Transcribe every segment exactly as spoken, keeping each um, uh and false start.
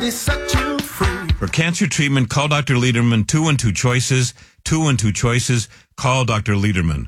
Set you free. For cancer treatment, call Doctor Lederman. Two and two choices. Two and two choices. Call Doctor Lederman.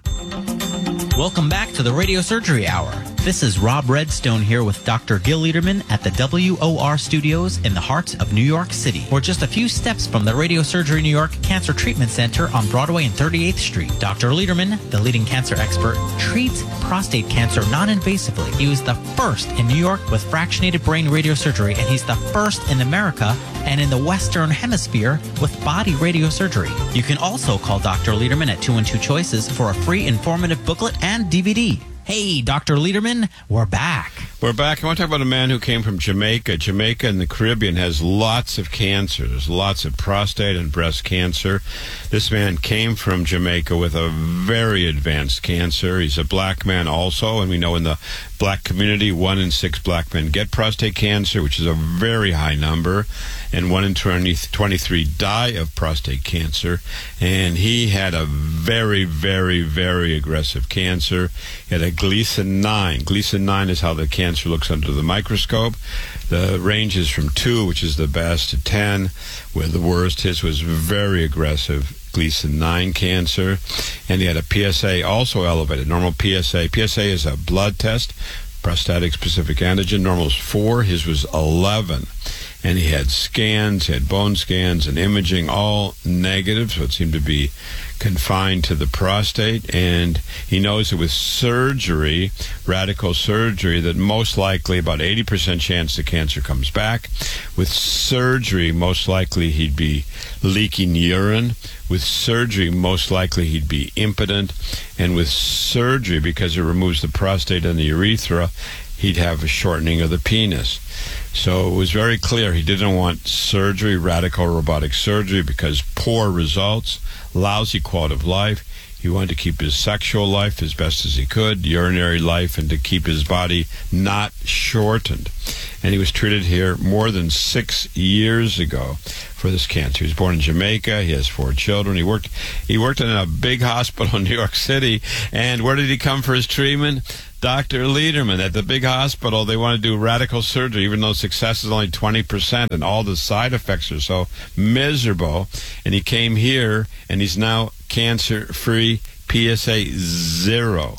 Welcome back to the Radio Surgery Hour. This is Rob Redstone here with Doctor Gil Lederman at the W O R Studios in the heart of New York City. We're just a few steps from the Radio Surgery New York Cancer Treatment Center on Broadway and thirty-eighth Street. Doctor Lederman, the leading cancer expert, treats prostate cancer non-invasively. He was the first in New York with fractionated brain radiosurgery, and he's the first in America and in the Western Hemisphere with body radiosurgery. You can also call Doctor Lederman at two and two choices for a free informative booklet and D V D. Hey, Doctor Lederman, we're back. We're back. I want to talk about a man who came from Jamaica. Jamaica in the Caribbean has lots of cancer. There's lots of prostate and breast cancer. This man came from Jamaica with a very advanced cancer. He's a black man also, and we know in the black community, one in six black men get prostate cancer, which is a very high number, and one in twenty-three die of prostate cancer. And he had a very, very, very aggressive cancer. He had a Gleason nine. Gleason nine is how the cancer looks under the microscope. The range is from two, which is the best, to ten, where the worst. His was very aggressive Gleason nine cancer, and he had a P S A also elevated. Normal P S A. P S A is a blood test, prostatic specific antigen. Normal is four. His was eleven. And he had scans, he had bone scans and imaging, all negative, so it seemed to be confined to the prostate. And he knows that with surgery, radical surgery, that most likely about eighty percent chance the cancer comes back. With surgery, most likely he'd be leaking urine. With surgery, most likely he'd be impotent. And with surgery, because it removes the prostate and the urethra, he'd have a shortening of the penis. So it was very clear he didn't want surgery, radical robotic surgery, because poor results, lousy quality of life. He wanted to keep his sexual life as best as he could, urinary life, and to keep his body not shortened. And he was treated here more than six years ago for this cancer. He was born in Jamaica. He has four children. He worked he worked in a big hospital in New York City. And where did he come for his treatment? Doctor Lederman. At the big hospital, they want to do radical surgery, even though success is only twenty percent, and all the side effects are so miserable. And he came here, and he's now cancer-free, P S A zero.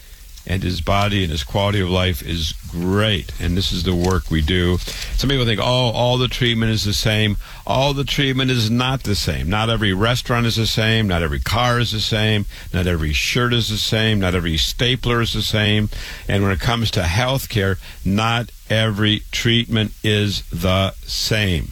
And his body and his quality of life is great. And this is the work we do. Some people think, oh, all the treatment is the same. All the treatment is not the same. Not every restaurant is the same. Not every car is the same. Not every shirt is the same. Not every stapler is the same. And when it comes to health care, not every treatment is the same.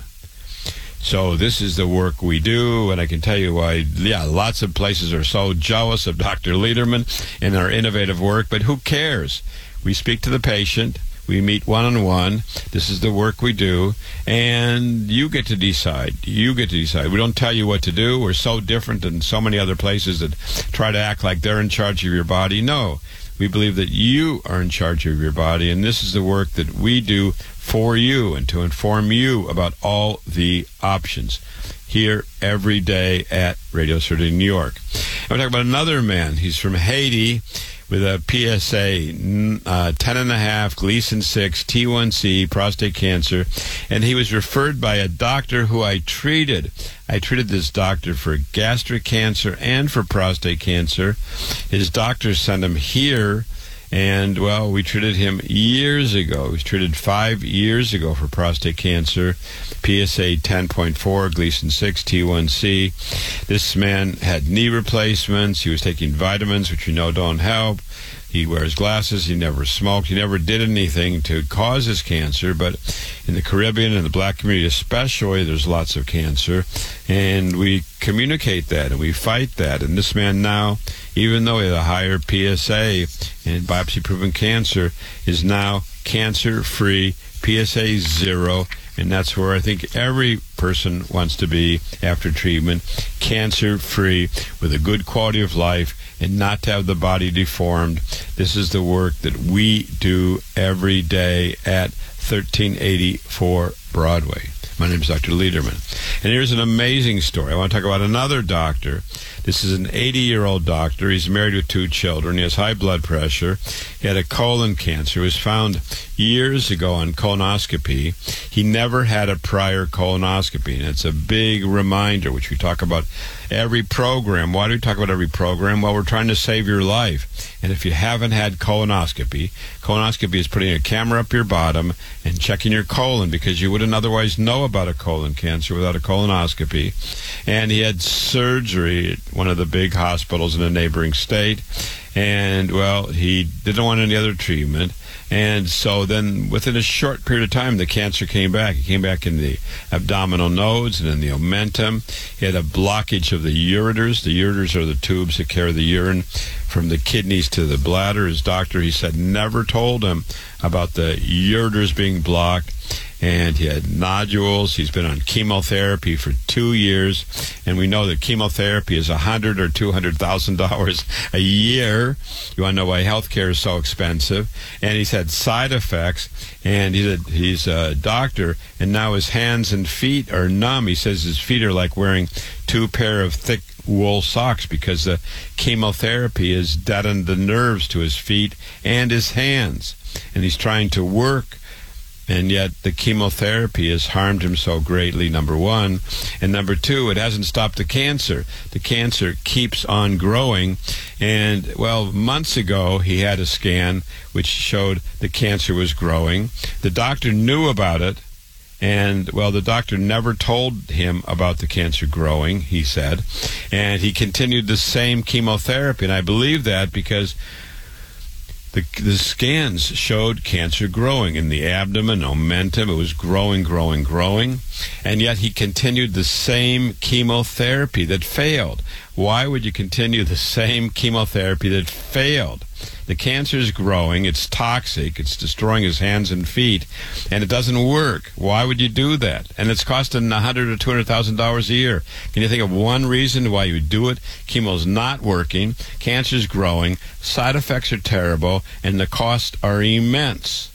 So this is the work we do, and I can tell you why, yeah, lots of places are so jealous of Doctor Lederman and our innovative work, but who cares? We speak to the patient. We meet one-on-one. This is the work we do, and you get to decide. You get to decide. We don't tell you what to do. We're so different than so many other places that try to act like they're in charge of your body. No, we believe that you are in charge of your body, and this is the work that we do for you and to inform you about all the options here every day at Radio Surgery New York. And we're talking about another man. He's from Haiti with a P S A uh, ten and a half, Gleason six, T one C, prostate cancer, and he was referred by a doctor who I treated. I treated this doctor for gastric cancer and for prostate cancer. His doctor sent him here. And, well, we treated him years ago. He was treated five years ago for prostate cancer, P S A ten point four, Gleason six, T one C. This man had knee replacements. He was taking vitamins, which you know don't help. He wears glasses. He never smoked. He never did anything to cause his cancer. But in the Caribbean and the black community especially, there's lots of cancer. And we communicate that and we fight that. And this man now, even though he had a higher P S A and biopsy-proven cancer, is now cancer-free, P S A zero. And that's where I think every person wants to be after treatment, cancer-free, with a good quality of life, and not to have the body deformed. This is the work that we do every day at thirteen eighty-four Broadway. My name is Doctor Lederman. And here's an amazing story. I want to talk about another doctor. This is an eighty-year-old doctor. He's married with two children. He has high blood pressure. He had a colon cancer. It was found years ago on colonoscopy. He never had a prior colonoscopy, and it's a big reminder, which we talk about every program. Why do we talk about every program? Well, we're trying to save your life. And if you haven't had colonoscopy, colonoscopy is putting a camera up your bottom and checking your colon, because you wouldn't otherwise know about a colon cancer without a colonoscopy. And he had surgery at one of the big hospitals in a neighboring state. And, well, he didn't want any other treatment. And so then within a short period of time, the cancer came back. It came back in the abdominal nodes and in the omentum. He had a blockage of the ureters. The ureters are the tubes that carry the urine from the kidneys to the bladder. His doctor, he said, never told him about the ureters being blocked. And he had nodules. He's been on chemotherapy for two years, and we know that chemotherapy is a hundred or two hundred thousand dollars a year. You want to know why healthcare is so expensive? And he's had side effects. And he's a, he's a doctor, and now his hands and feet are numb. He says his feet are like wearing two pair of thick wool socks because the chemotherapy has deadened the nerves to his feet and his hands. And he's trying to work, and yet the chemotherapy has harmed him so greatly, number one. And number two, it hasn't stopped the cancer. The cancer keeps on growing. And, well, months ago, he had a scan which showed the cancer was growing. The doctor knew about it. And, well, the doctor never told him about the cancer growing, he said. And he continued the same chemotherapy. And I believe that because The, the scans showed cancer growing in the abdomen, omentum. It was growing, growing, growing. And yet he continued the same chemotherapy that failed. Why would you continue the same chemotherapy that failed? The cancer is growing. It's toxic. It's destroying his hands and feet. And it doesn't work. Why would you do that? And it's costing a hundred thousand dollars or two hundred thousand dollars a year. Can you think of one reason why you would do it? Chemo's not working. Cancer's growing. Side effects are terrible. And the costs are immense.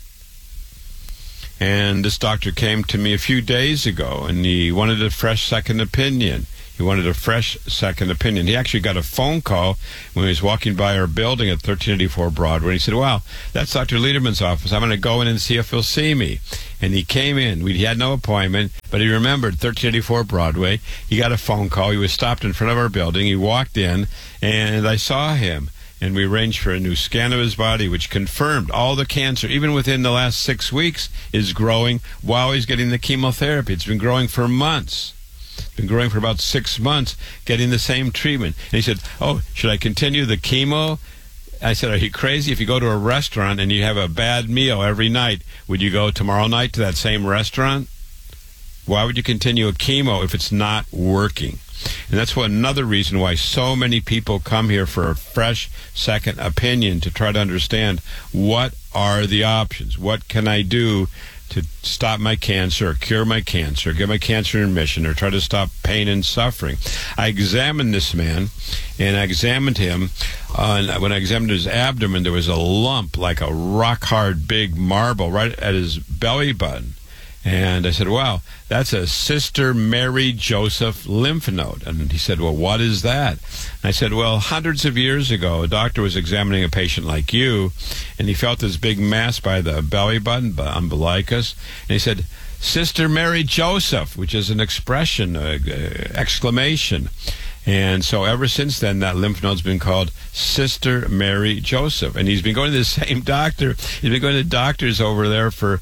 And this doctor came to me a few days ago, and he wanted a fresh second opinion. He wanted a fresh second opinion. He actually got a phone call when he was walking by our building at thirteen eighty-four Broadway. He said, wow, that's Doctor Lederman's office. I'm going to go in and see if he'll see me. And he came in. We had no appointment, but he remembered thirteen eighty-four Broadway. He got a phone call. He was stopped in front of our building. He walked in, and I saw him. And we arranged for a new scan of his body, which confirmed all the cancer, even within the last six weeks, is growing while he's getting the chemotherapy. It's been growing for months. It's been growing for about six months, getting the same treatment. And he said, oh, should I continue the chemo? I said, are you crazy? If you go to a restaurant and you have a bad meal every night, would you go tomorrow night to that same restaurant? Why would you continue a chemo if it's not working? And that's what another reason why so many people come here for a fresh second opinion, to try to understand what are the options. What can I do to stop my cancer, or cure my cancer, get my cancer in remission, or try to stop pain and suffering? I examined this man, and I examined him. Uh, when I examined his abdomen, there was a lump, like a rock-hard big marble, right at his belly button. And I said, wow, that's a Sister Mary Joseph lymph node. And he said, well, what is that? And I said, well, hundreds of years ago, a doctor was examining a patient like you, and he felt this big mass by the belly button, the umbilicus. And he said, Sister Mary Joseph, which is an expression, uh, exclamation. And so ever since then, that lymph node's been called Sister Mary Joseph. And he's been going to the same doctor. He's been going to doctors over there for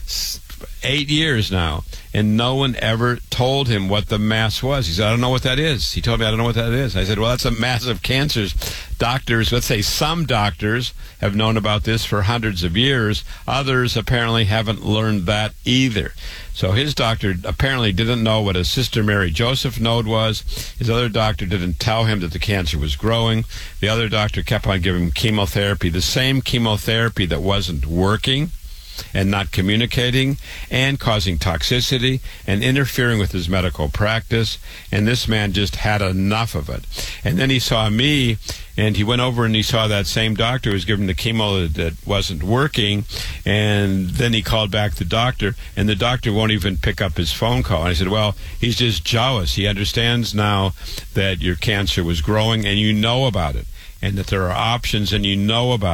eight years now, and no one ever told him what the mass was. He said, I don't know what that is. He told me, I don't know what that is. I said, well, that's a mass of cancers. Doctors, let's say some doctors have known about this for hundreds of years. Others apparently haven't learned that either. So his doctor apparently didn't know what a Sister Mary Joseph node was. His other doctor didn't tell him that the cancer was growing. The other doctor kept on giving him chemotherapy, the same chemotherapy that wasn't working and not communicating and causing toxicity and interfering with his medical practice. And this man just had enough of it. And then he saw me, and he went over and he saw that same doctor who was giving the chemo that wasn't working. And then he called back the doctor, and the doctor won't even pick up his phone call. And I said, well, he's just jealous. He understands now that your cancer was growing and you know about it, and that there are options and you know about it.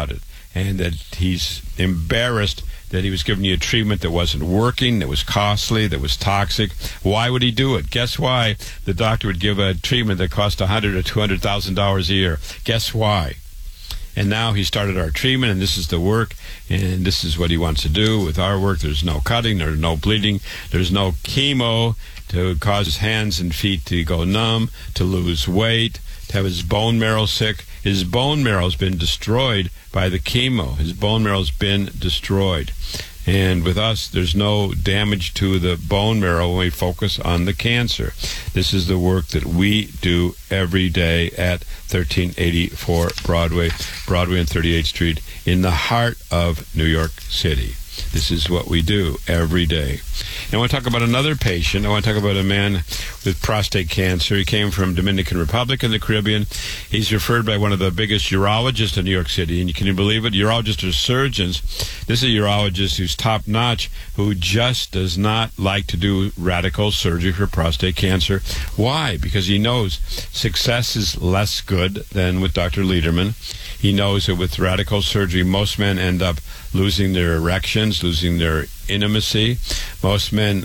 and that he's embarrassed that he was giving you a treatment that wasn't working, that was costly, that was toxic. Why would he do it? Guess why the doctor would give a treatment that cost one hundred thousand dollars or two hundred thousand dollars a year? Guess why? And now he started our treatment, and this is the work, and this is what he wants to do with our work. There's no cutting, there's no bleeding, there's no chemo to cause his hands and feet to go numb, to lose weight, to have his bone marrow sick. His bone marrow's been destroyed by the chemo. His bone marrow's been destroyed. And with us, there's no damage to the bone marrow when we focus on the cancer. This is the work that we do every day at thirteen eighty-four Broadway, Broadway and thirty-eighth Street in the heart of New York City. This is what we do every day. And I want to talk about another patient. I want to talk about a man with prostate cancer. He came from Dominican Republic in the Caribbean. He's referred by one of the biggest urologists in New York City. And can you believe it? Urologists are surgeons. This is a urologist who's top-notch, who just does not like to do radical surgery for prostate cancer. Why? Because he knows success is less good than with Doctor Lederman. He knows that with radical surgery, most men end up losing their erections, losing their intimacy. Most men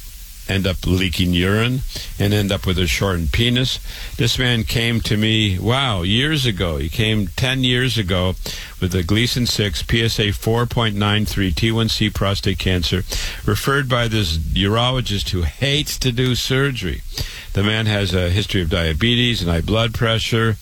end up leaking urine and end up with a shortened penis. This man came to me, wow, years ago. He came ten years ago with a Gleason six, P S A four point nine three, T one C prostate cancer, referred by this urologist who hates to do surgery. The man has a history of diabetes and high blood pressure,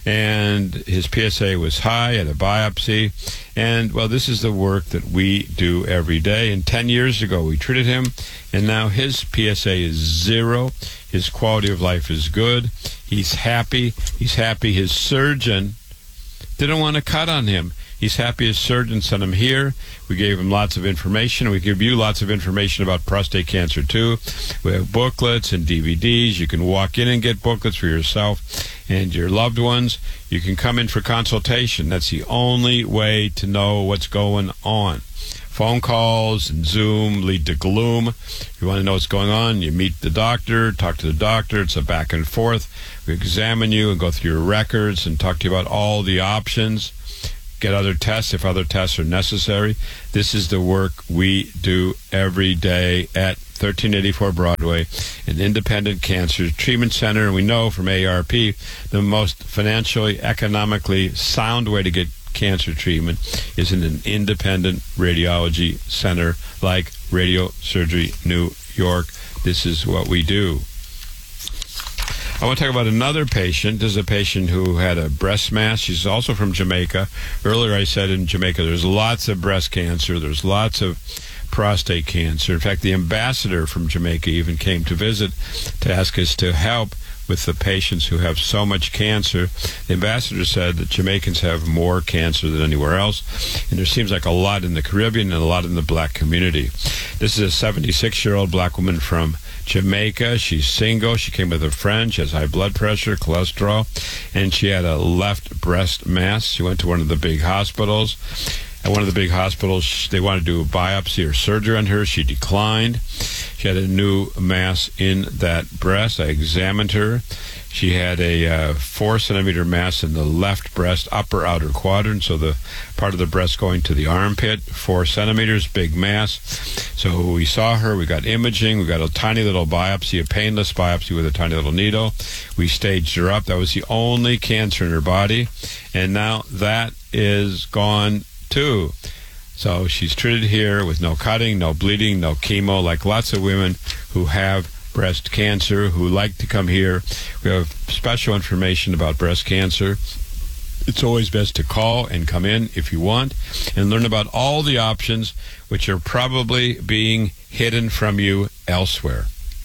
and his P S A was high at a biopsy. And, well, this is the work that we do every day. And ten years ago, we treated him, and now his P S A is zero. His quality of life is good. He's happy. He's happy his surgeon didn't want to cut on him. He's happy his surgeon sent him here. We gave him lots of information. We give you lots of information about prostate cancer, too. We have booklets and D V Ds. You can walk in and get booklets for yourself and your loved ones. You can come in for consultation. That's the only way to know what's going on. Phone calls and Zoom lead to gloom. If you want to know what's going on, you meet the doctor, talk to the doctor. It's a back and forth. We examine you and go through your records and talk to you about all the options. Get other tests if other tests are necessary. This is the work we do every day at thirteen eighty-four Broadway, an independent cancer treatment center. And we know from A A R P the most financially, economically sound way to get cancer treatment is in an independent radiology center like Radio Surgery New York. This is what we do. I want to talk about another patient. This is a patient who had a breast mass. She's also from Jamaica. Earlier I said in Jamaica there's lots of breast cancer. There's lots of prostate cancer. In fact, the ambassador from Jamaica even came to visit to ask us to help with the patients who have so much cancer. The ambassador said that Jamaicans have more cancer than anywhere else, and there seems like a lot in the Caribbean and a lot in the black community. This is a seventy-six-year-old black woman from Jamaica. She's single. She came with a friend. She has high blood pressure, cholesterol, and she had a left breast mass. She went to one of the big hospitals. At one of the big hospitals, they wanted to do a biopsy or surgery on her. She declined. She had a new mass in that breast. I examined her. She had a uh, four centimeter mass in the left breast upper outer quadrant, so the part of the breast going to the armpit, four centimeters, big mass. So we saw her. We got imaging. We got a tiny little biopsy, a painless biopsy with a tiny little needle. We staged her up. That was the only cancer in her body, and now that is gone too. So she's treated here with no cutting, no bleeding, no chemo, like lots of women who have breast cancer who like to come here. We have special information about breast cancer. It's always best to call and come in if you want and learn about all the options which are probably being hidden from you elsewhere.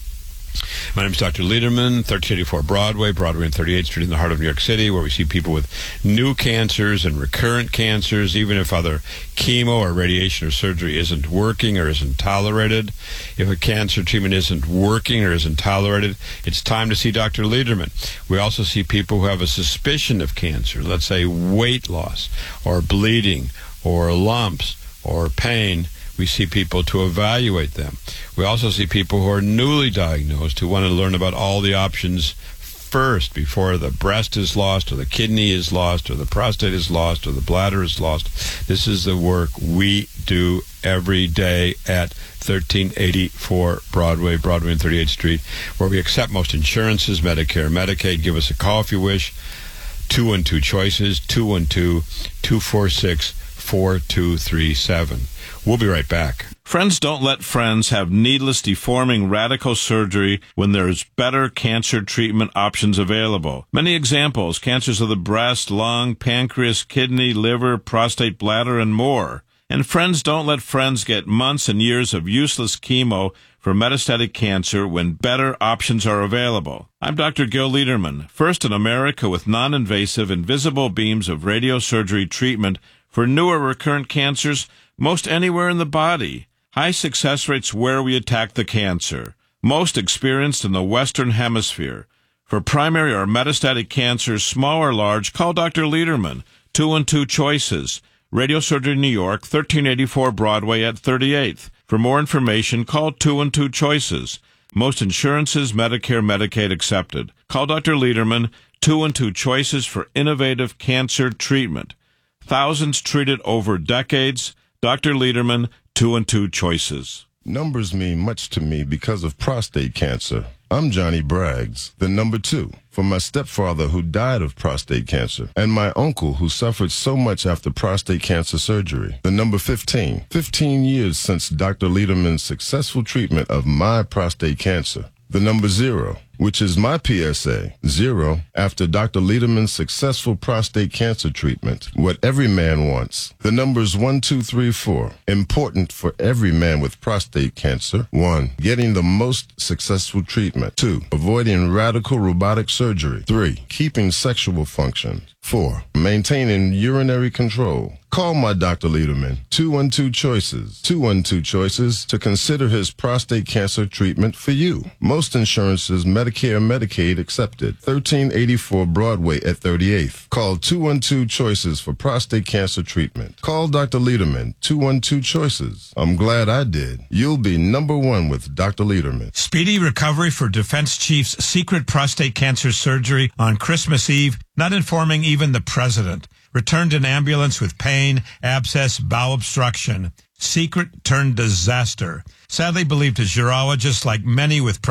My name is Doctor Lederman, thirteen eighty-four Broadway, Broadway and thirty-eighth Street in the heart of New York City, where we see people with new cancers and recurrent cancers, even if other chemo or radiation or surgery isn't working or isn't tolerated. If a cancer treatment isn't working or isn't tolerated, it's time to see Doctor Lederman. We also see people who have a suspicion of cancer, let's say weight loss or bleeding or lumps or pain. We see people to evaluate them. We also see people who are newly diagnosed who want to learn about all the options first before the breast is lost or the kidney is lost or the prostate is lost or the bladder is lost. This is the work we do every day at thirteen eighty-four Broadway, Broadway and thirty-eighth Street, where we accept most insurances, Medicare, Medicaid. Give us a call if you wish. two one two choices, two one two, two four six, four two three seven. We'll be right back. Friends don't let friends have needless, deforming, radical surgery when there's better cancer treatment options available. Many examples: cancers of the breast, lung, pancreas, kidney, liver, prostate, bladder, and more. And friends don't let friends get months and years of useless chemo for metastatic cancer when better options are available. I'm Doctor Gil Liederman, first in America with non-invasive invisible beams of radiosurgery treatment for newer recurrent cancers most anywhere in the body. High success rates where we attack the cancer. Most experienced in the Western Hemisphere. For primary or metastatic cancers, small or large, call Doctor Liederman, two one two choices. Radiosurgery New York, thirteen eighty-four Broadway at thirty-eighth. For more information, call two one two choices. Most insurances, Medicare, Medicaid accepted. Call Doctor Liederman, two one two choices for innovative cancer treatment. Thousands treated over decades. Doctor Liederman, two one two choices. Numbers mean much to me because of prostate cancer. I'm Johnny Braggs, the number two, for my stepfather who died of prostate cancer, and my uncle who suffered so much after prostate cancer surgery. The number fifteen, fifteen years since Doctor Liederman's successful treatment of my prostate cancer. The number zero, which is my P S A, zero, after Doctor Liederman's successful prostate cancer treatment. What every man wants. The numbers one, two, three, four, important for every man with prostate cancer. One, getting the most successful treatment. Two, avoiding radical robotic surgery. Three, keeping sexual function. Four, maintaining urinary control. Call my Doctor Liederman, two one two choices, two one two choices to consider his prostate cancer treatment for you. Most insurances, Medicare, Medicaid accepted. thirteen eighty-four Broadway at thirty-eighth. Call two one two choices for prostate cancer treatment. Call Doctor Liederman, two one two choices. I'm glad I did. You'll be number one with Doctor Liederman. Speedy recovery for Defense Chief's secret prostate cancer surgery on Christmas Eve, not informing even the president. Returned in ambulance with pain, abscess, bowel obstruction. Secret turned disaster. Sadly believed his urologist, like many with